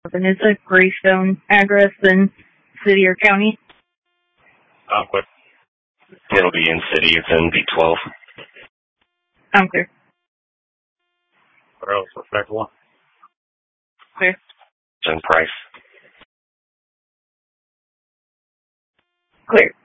And it's a Greystone address in city or county? What? It'll be in city. It's in B12. I'm clear. What else? What's the next one? Clear. It's in Price. Clear.